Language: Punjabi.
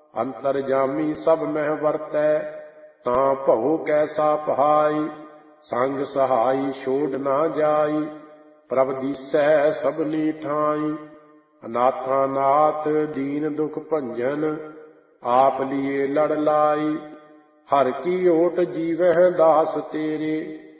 ਅੰਤਰਜਾਮੀ ਸਭ ਮਹਿ ਵਰਤੈ, ਤਾਂ ਭਉ ਕੈਸਾ ਪਹਾਈ। ਸੰਗ ਸਹਾਈ ਛੋੜ ਨਾ ਜਾਈ, ਪ੍ਰਭ ਦੀਸੈ ਸਭਨੀ ਠਾਈ। ਅਨਾਥਾਂ ਨਾਥ ਦੀਨ ਦੁਖ ਭੰਜਨ, ਆਪ ਲੀਏ ਲੜ ਲਾਈ। ਹਰ ਕੀ ਓਟ ਜੀਵਹਿ ਦਾਸ ਤੇਰੇ,